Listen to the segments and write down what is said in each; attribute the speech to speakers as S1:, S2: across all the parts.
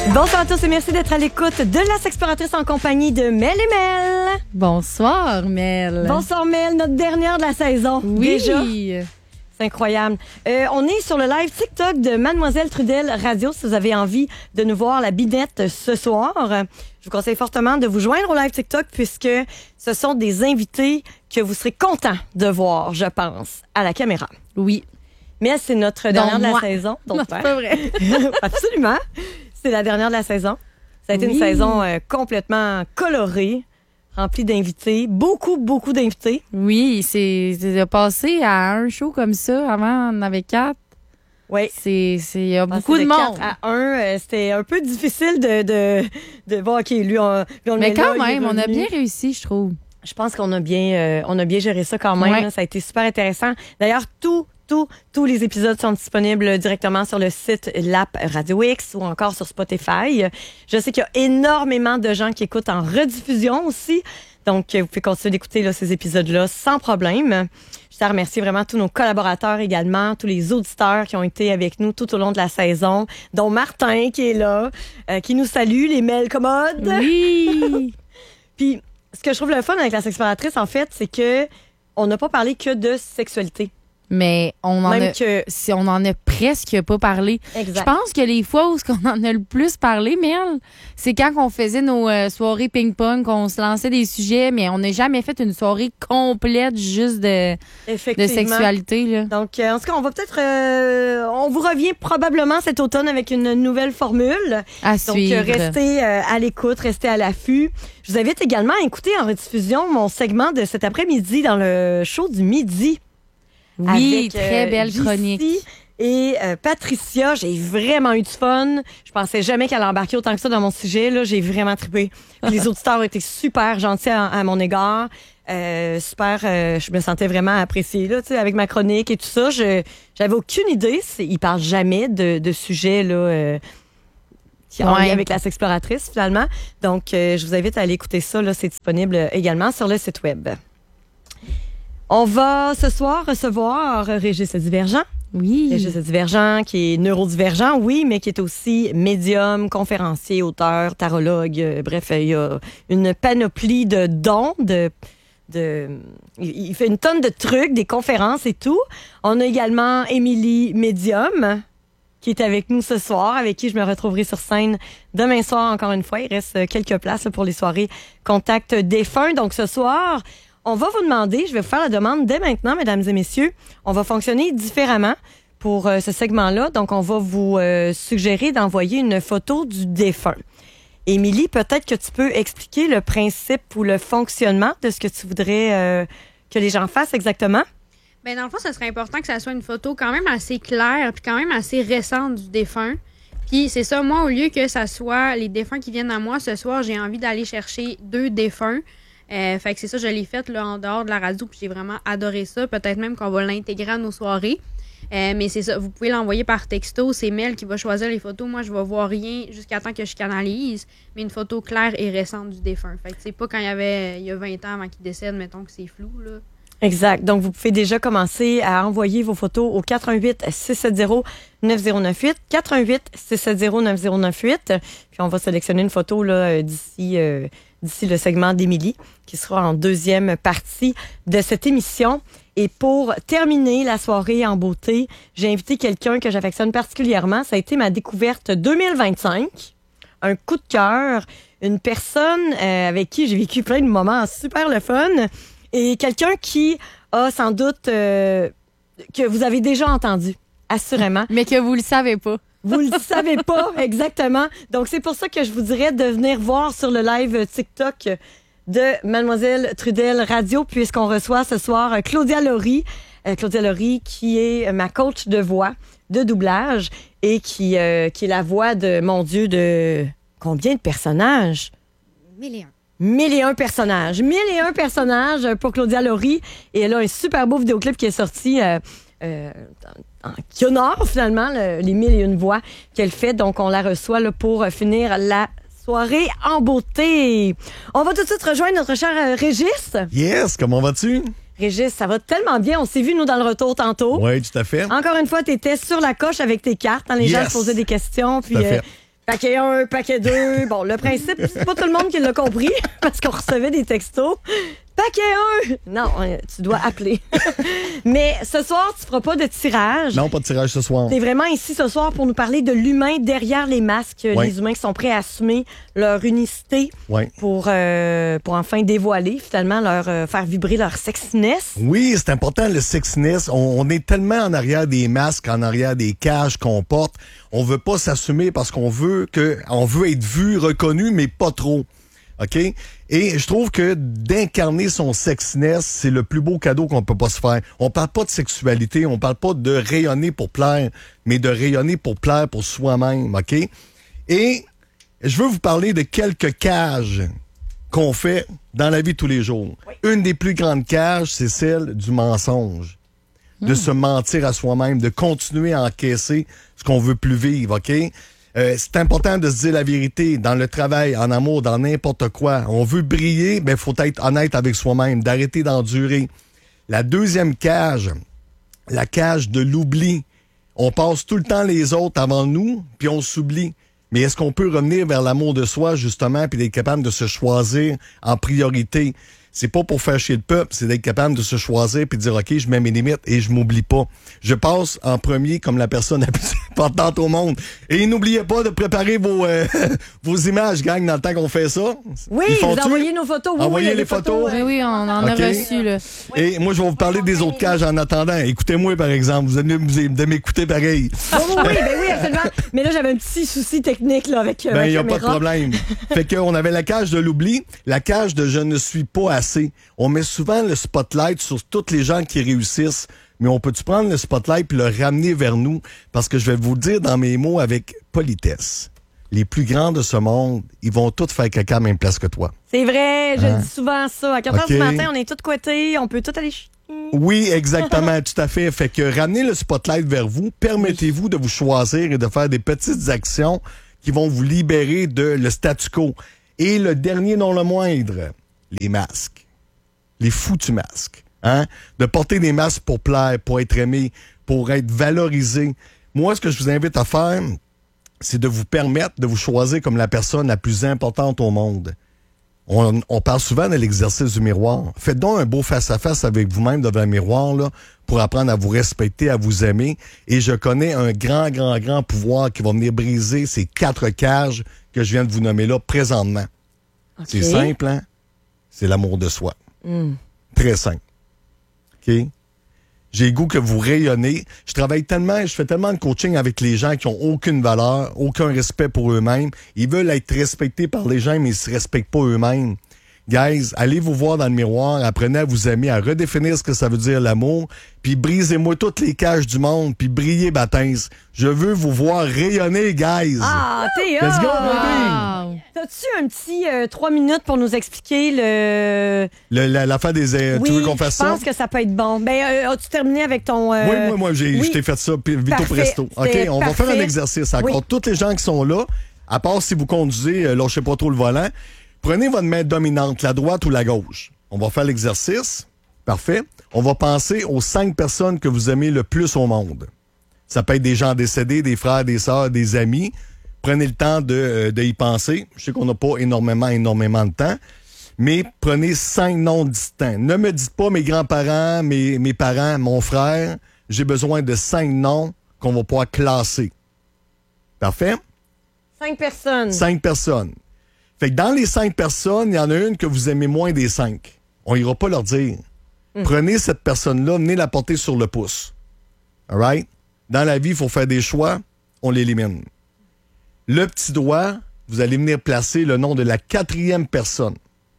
S1: Bonsoir à tous et merci d'être à l'écoute de La Sexploratrice en compagnie de Mel et Mel.
S2: Bonsoir, Mel.
S1: Bonsoir, Mel, notre dernière de la saison.
S2: Oui.
S1: Déjà. C'est incroyable. On est sur le live TikTok de Mademoiselle Trudel Radio. Si vous avez envie de nous voir la binette ce soir, je vous conseille fortement de vous joindre au live TikTok puisque ce sont des invités que vous serez contents de voir, je pense, à la caméra.
S2: Oui.
S1: Mais c'est notre dernière de la saison.
S2: Non, c'est pas vrai.
S1: Absolument. C'est la dernière de la saison. Ça a été une saison complètement colorée, remplie d'invités. Beaucoup d'invités.
S2: Oui, c'est passé à un show comme ça. Avant, on en avait 4.
S1: Oui.
S2: Il y a beaucoup de monde.
S1: 4 à 1, c'était un peu difficile de voir, OK, lui, on
S2: mais
S1: le met
S2: quand
S1: là,
S2: même, on a bien réussi, je trouve.
S1: Je pense qu'on a bien géré ça quand même.
S2: Ouais.
S1: Là. Ça a été super intéressant. D'ailleurs, tous les épisodes sont disponibles directement sur le site, l'app Radio X ou encore sur Spotify. Je sais qu'il y a énormément de gens qui écoutent en rediffusion aussi. Donc, vous pouvez continuer d'écouter là, ces épisodes-là sans problème. Je tiens à remercier vraiment tous nos collaborateurs également, tous les auditeurs qui ont été avec nous tout au long de la saison, dont Martin qui est là, qui nous salue, les mails commodes.
S2: Oui!
S1: Puis, ce que je trouve le fun avec la sexploratrice, en fait, c'est que on n'a pas parlé que de sexualité.
S2: Mais on en a presque pas parlé.
S1: Exact.
S2: Je pense que les fois où on en a le plus parlé, Mel, c'est quand on faisait nos soirées ping-pong, qu'on se lançait des sujets, mais on n'a jamais fait une soirée complète juste de sexualité. Là.
S1: Donc, en tout cas, on va peut-être... on vous revient probablement cet automne avec une nouvelle formule.
S2: À suivre.
S1: Donc, restez à l'écoute, restez à l'affût. Je vous invite également à écouter en rediffusion mon segment de cet après-midi dans le show du midi.
S2: Oui,
S1: avec,
S2: très belle
S1: JC
S2: chronique.
S1: Et Patricia, j'ai vraiment eu du fun. Je pensais jamais qu'elle embarquait autant que ça dans mon sujet. Là, j'ai vraiment trippé. Puis les auditeurs ont été super gentils à mon égard. Je me sentais vraiment appréciée là, tu sais, avec ma chronique et tout ça. J'avais aucune idée. Ils parlent jamais de sujets là. Qui ont lien avec la sexploratrice, finalement. Donc, je vous invite à aller écouter ça. Là, c'est disponible également sur le site web. On va ce soir recevoir Régis Divergent.
S2: Oui.
S1: Régis Divergent, qui est neurodivergent, oui, mais qui est aussi médium, conférencier, auteur, tarologue. Bref, il y a une panoplie de dons, il fait une tonne de trucs, des conférences et tout. On a également Émilie Médium, qui est avec nous ce soir, avec qui je me retrouverai sur scène demain soir encore une fois. Il reste quelques places là, pour les soirées Contact défunt. Donc ce soir, on va vous demander, je vais vous faire la demande dès maintenant, mesdames et messieurs. On va fonctionner différemment pour ce segment-là. Donc, on va vous suggérer d'envoyer une photo du défunt. Émilie, peut-être que tu peux expliquer le principe ou le fonctionnement de ce que tu voudrais que les gens fassent exactement?
S3: Bien, dans le fond, ce serait important que ça soit une photo quand même assez claire puis quand même assez récente du défunt. Puis c'est ça, moi, au lieu que ça soit les défunts qui viennent à moi, ce soir, j'ai envie d'aller chercher 2 défunts. Fait que c'est ça, je l'ai fait là, en dehors de la radio, puis j'ai vraiment adoré ça. Peut-être même qu'on va l'intégrer à nos soirées. Mais c'est ça, vous pouvez l'envoyer par texto. C'est Mel qui va choisir les photos. Moi, je vais voir rien jusqu'à temps que je canalise. Mais une photo claire et récente du défunt. Fait que c'est pas quand il y a 20 ans avant qu'il décède, mettons que c'est flou, là.
S1: Exact. Donc, vous pouvez déjà commencer à envoyer vos photos au 418-670-9098. 418-670-9098. Puis, on va sélectionner une photo là d'ici le segment d'Émilie, qui sera en deuxième partie de cette émission. Et pour terminer la soirée en beauté, j'ai invité quelqu'un que j'affectionne particulièrement. Ça a été ma découverte 2025. Un coup de cœur. Une personne avec qui j'ai vécu plein de moments super le fun. Et quelqu'un qui a sans doute que vous avez déjà entendu, assurément.
S2: Mais que vous le savez pas.
S1: Vous le savez pas, exactement. Donc, c'est pour ça que je vous dirais de venir voir sur le live TikTok de Mademoiselle Trudel Radio, puisqu'on reçoit ce soir Claudia Laurie. Claudia Laurie, qui est ma coach de voix, de doublage, et qui est la voix de, mon Dieu, de combien de personnages?
S3: 1001.
S1: 1001 personnages. 1001 personnages pour Claudia Laurie. Et elle a un super beau vidéoclip qui est sorti qui honore finalement les 1001 voix qu'elle fait. Donc, on la reçoit là, pour finir la soirée en beauté. On va tout de suite rejoindre notre cher Régis.
S4: Yes, comment vas-tu?
S1: Régis, ça va tellement bien. On s'est vu, nous, dans le retour tantôt.
S4: Oui, tout à fait.
S1: Encore une fois, tu étais sur la coche avec tes cartes. Hein, les gens te posaient des questions. Puis, Paquet 1, paquet 2. Bon, le principe, c'est pas tout le monde qui l'a compris parce qu'on recevait des textos. Paquet 1! Non, tu dois appeler. Mais ce soir, tu feras pas de tirage.
S4: Non, pas de tirage ce soir.
S1: T'es vraiment ici ce soir pour nous parler de l'humain derrière les masques. Les humains qui sont prêts à assumer leur unicité pour enfin dévoiler, finalement, faire vibrer leur sexiness.
S4: Oui, c'est important, le sexiness. On est tellement en arrière des masques, en arrière des cages qu'on porte. On veut pas s'assumer parce qu'on veut être vu, reconnu, mais pas trop. OK? Et je trouve que d'incarner son sexiness, c'est le plus beau cadeau qu'on peut pas se faire. On parle pas de sexualité, on parle pas de rayonner pour plaire, mais de rayonner pour plaire pour soi-même, OK? Et je veux vous parler de quelques cages qu'on fait dans la vie de tous les jours. Oui. Une des plus grandes cages, c'est celle du mensonge. De se mentir à soi-même, de continuer à encaisser ce qu'on veut plus vivre, OK? C'est important de se dire la vérité dans le travail, en amour, dans n'importe quoi. On veut briller, mais il faut être honnête avec soi-même, d'arrêter d'endurer. La deuxième cage, la cage de l'oubli. On passe tout le temps les autres avant nous, puis on s'oublie. Mais est-ce qu'on peut revenir vers l'amour de soi, justement, puis d'être capable de se choisir en priorité? C'est pas pour faire chier le peuple, c'est d'être capable de se choisir puis de dire, OK, je mets mes limites et je m'oublie pas. Je passe en premier comme la personne la plus importante au monde. Et n'oubliez pas de préparer vos images, gang, dans le temps qu'on fait ça.
S1: Oui, vous envoyez nos photos.
S4: Envoyez les photos.
S2: Oui, on en a reçu, là.
S4: Et moi, je vais vous parler des autres cages en attendant. Écoutez-moi, par exemple. Vous allez de m'écouter pareil.
S1: Oui, absolument. Mais là, j'avais un petit souci technique là, avec
S4: il n'y a pas de problème. Fait qu'on avait la cage de l'oubli, la cage de je ne suis pas assez. On met souvent le spotlight sur toutes les gens qui réussissent, mais on peut-tu prendre le spotlight et le ramener vers nous? Parce que je vais vous le dire dans mes mots avec politesse. Les plus grands de ce monde, ils vont tous faire caca à la même place que toi.
S1: C'est vrai, je dis souvent ça. À 4 heures du matin, on est tous couettés, on peut tous aller chier.
S4: Oui, exactement, tout à fait. Fait que ramenez le spotlight vers vous, permettez-vous de vous choisir et de faire des petites actions qui vont vous libérer de le statu quo. Et le dernier, non le moindre, les masques. Les foutus masques. Hein? De porter des masques pour plaire, pour être aimé, pour être valorisé. Moi, ce que je vous invite à faire, c'est de vous permettre de vous choisir comme la personne la plus importante au monde. On parle souvent de l'exercice du miroir. Faites donc un beau face-à-face avec vous-même devant un miroir là, pour apprendre à vous respecter, à vous aimer. Et je connais un grand pouvoir qui va venir briser ces 4 cages que je viens de vous nommer là présentement. Okay. C'est simple, hein? C'est l'amour de soi. Très simple. OK? J'ai le goût que vous rayonnez. Je travaille tellement, je fais tellement de coaching avec les gens qui ont aucune valeur, aucun respect pour eux-mêmes. Ils veulent être respectés par les gens, mais ils se respectent pas eux-mêmes. Guys, allez vous voir dans le miroir, apprenez à vous aimer, à redéfinir ce que ça veut dire l'amour, puis brisez-moi toutes les cages du monde, puis brillez, Baptiste. Je veux vous voir rayonner, guys.
S1: Ah, t'es
S4: Let's go, baby!
S1: T'as-tu un petit 3 minutes pour nous expliquer
S4: l'affaire des... tu veux qu'on fasse ça?
S1: Je pense que ça peut être bon. As-tu terminé avec ton...
S4: Oui, je t'ai fait ça, vito presto. OK, on va faire un exercice. Encore toutes les gens qui sont là, à part si vous conduisez, lâchez pas trop le volant, prenez votre main dominante, la droite ou la gauche. On va faire l'exercice. Parfait. On va penser aux 5 personnes que vous aimez le plus au monde. Ça peut être des gens décédés, des frères, des sœurs, des amis. Prenez le temps de y penser. Je sais qu'on n'a pas énormément de temps, mais prenez 5 noms distincts. Ne me dites pas mes grands-parents, mes parents, mon frère. J'ai besoin de 5 noms qu'on va pouvoir classer. Parfait?
S1: 5 personnes.
S4: 5 personnes. Fait que dans les 5 personnes, il y en a une que vous aimez moins des 5. On ira pas leur dire. Prenez cette personne-là, venez la porter sur le pouce. All right? Dans la vie, il faut faire des choix, on l'élimine. Le petit doigt, vous allez venir placer le nom de la 4e personne.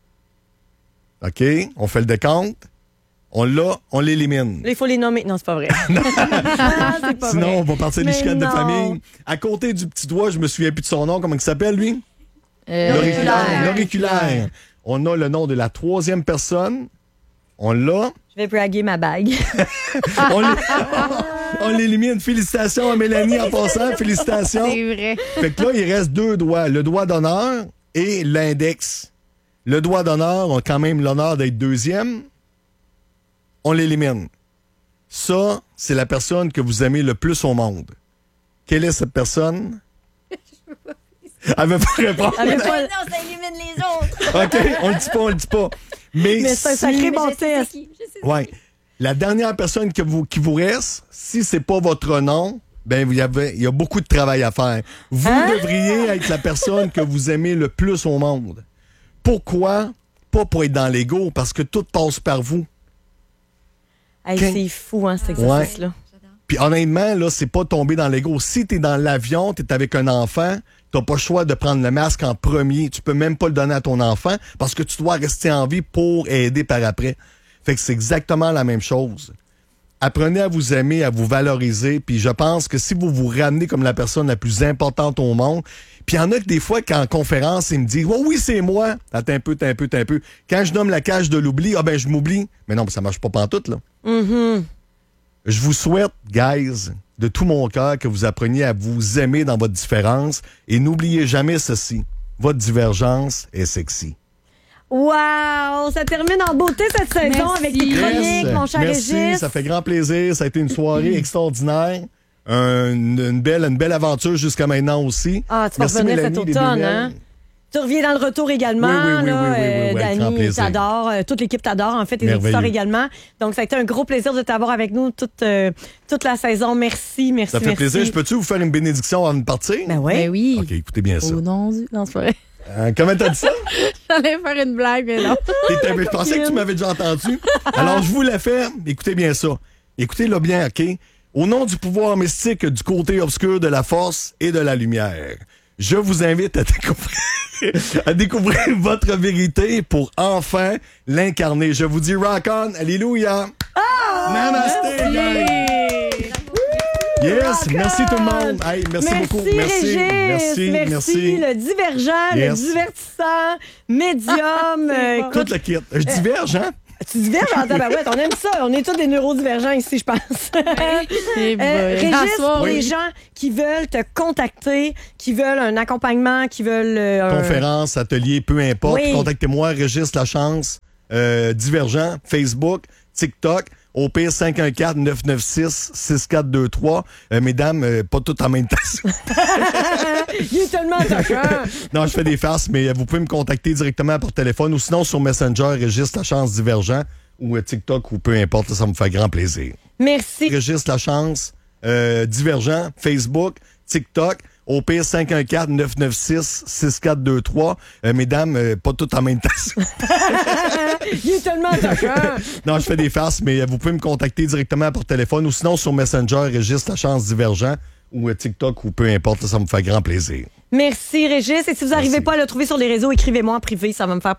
S4: OK? On fait le décompte. On l'a, on l'élimine.
S1: Il faut les nommer. Non, c'est pas vrai.
S4: C'est pas Sinon, vrai. On va partir des chicanes de famille. À côté du petit doigt, je me souviens plus de son nom. Comment il s'appelle, lui? L'auriculaire. On a le nom de la 3e personne. On l'a.
S1: Je vais braguer ma bague.
S4: On l'élimine. Félicitations à Mélanie en passant. Félicitations.
S2: C'est vrai.
S4: Fait que là, il reste 2 doigts. Le doigt d'honneur et l'index. Le doigt d'honneur a quand même l'honneur d'être 2e. On l'élimine. Ça, c'est la personne que vous aimez le plus au monde. Quelle est cette personne? Elle veut pas répondre.
S1: Elle veut pas-
S2: Non, ça élimine les autres.
S4: OK, on le dit pas. Mais
S1: c'est un sacré bon test.
S4: Ouais. La dernière personne qui vous reste, si c'est pas votre nom, ben il y a beaucoup de travail à faire. Vous devriez être la personne que vous aimez le plus au monde. Pourquoi? Pas pour être dans l'ego, parce que tout passe par vous.
S1: Hey, c'est fou, hein, cet exercice-là.
S4: Puis honnêtement, là, c'est pas tomber dans l'ego. Si t'es dans l'avion, t'es avec un enfant, t'as pas le choix de prendre le masque en premier. Tu peux même pas le donner à ton enfant parce que tu dois rester en vie pour aider par après. Fait que c'est exactement la même chose. Apprenez à vous aimer, à vous valoriser, puis je pense que si vous vous ramenez comme la personne la plus importante au monde, puis il y en a que des fois qu'en conférence, ils me disent « Oh oui, c'est moi! » Attends un peu. Quand je nomme la cage de l'oubli, je m'oublie. Mais non, ça marche pas pantoute, là.
S1: Mm-hmm.
S4: Je vous souhaite, guys, de tout mon cœur, que vous appreniez à vous aimer dans votre différence et n'oubliez jamais ceci. Votre divergence est sexy.
S1: Wow! Ça termine en beauté cette saison avec tes chroniques, mon cher
S4: Merci,
S1: Régis.
S4: ça fait grand plaisir. Ça a été une soirée extraordinaire. Une belle aventure jusqu'à maintenant aussi.
S1: Ah, tu vas revenir cet automne, hein? Tu reviens dans le retour également.
S4: Oui, avec grand
S1: Dani
S4: plaisir.
S1: t'adore. Toute l'équipe t'adore, en fait, tes
S4: Merveilleux.
S1: auditeurs également. Donc, ça a été un gros plaisir de t'avoir avec nous toute la saison. Merci.
S4: Ça fait plaisir. Je peux-tu vous faire une bénédiction avant de partir?
S1: Ben oui.
S2: Ben oui.
S4: OK, écoutez bien ça.
S2: Au nom du... Non, c'est pas vrai.
S4: Comment t'as dit ça?
S2: J'allais faire une blague, mais non.
S4: Je pensais que tu m'avais déjà entendu. Alors, je vous la fais. Écoutez bien ça. Écoutez-le bien, OK? Au nom du pouvoir mystique du côté obscur de la force et de la lumière, je vous invite à découvrir votre vérité pour enfin l'incarner. Je vous dis rock on, alléluia. Namasté, gang. Yes, merci tout le monde. Hey, merci beaucoup.
S1: Régis.
S4: Merci.
S1: Le divergent, le divertissant, médium.
S4: Tout le kit. Je diverge, hein?
S1: Tu diverges en tabarouette. On aime ça. On est tous des neurodivergents ici, je pense. Régis, pour les gens qui veulent te contacter, qui veulent un accompagnement, qui veulent...
S4: Conférence, atelier, peu importe. Contactez-moi, Régis Lachance, Divergent, Facebook, TikTok. Au pire, 514-996-6423. Mesdames, pas toutes en même temps.
S1: Il est tellement attachant.
S4: Non, je fais des farces, mais vous pouvez me contacter directement par téléphone ou sinon sur Messenger, Régis Lachance Divergent ou TikTok ou peu importe, ça me fait grand plaisir.
S1: Merci.
S4: Régis Lachance, Divergent, Facebook, TikTok. Au pire, 514-996-6423. Mesdames, pas toutes en même temps.
S1: Il est tellement attachant.
S4: Non, je fais des farces, mais vous pouvez me contacter directement par téléphone ou sinon sur Messenger, Régis Lachance Divergent ou TikTok ou peu importe, ça me fait grand plaisir.
S1: Merci, Régis. Et si vous n'arrivez pas à le trouver sur les réseaux, écrivez-moi en privé, ça va me faire